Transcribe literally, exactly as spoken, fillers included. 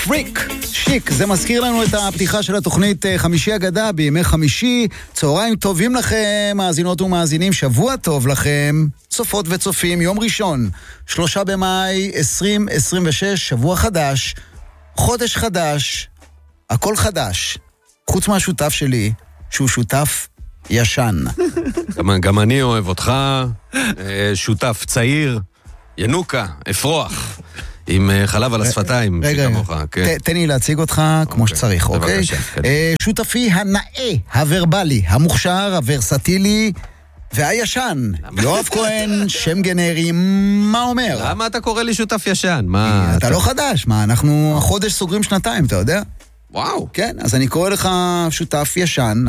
פריק, שיק, זה מזכיר לנו את הפתיחה של התוכנית חמישי אגדה בימי חמישי. צהריים טובים לכם, מאזינות ומאזינים, שבוע טוב לכם, צופות וצופים. יום ראשון, שלושה במאי עשרים עשרים ושש, שבוע חדש, חודש חדש, הכל חדש, חוץ מהשותף שלי, שהוא שותף ישן. גם, גם אני אוהב אותך, שותף צעיר, ינוקה, אפרוח. עם חלב על השפתיים. רגע, תן לי להציג אותך כמו שצריך, אוקיי? שותפי הנאה, הוורבלי, המוכשר, הוורסטילי והישן. יואב כהן, שם גנרי, מה אומר? למה אתה קורא לי שותף ישן? אתה לא חדש, מה? אנחנו החודש סוגרים שנתיים, אתה יודע? וואו. כן, אז אני קורא לך שותף ישן,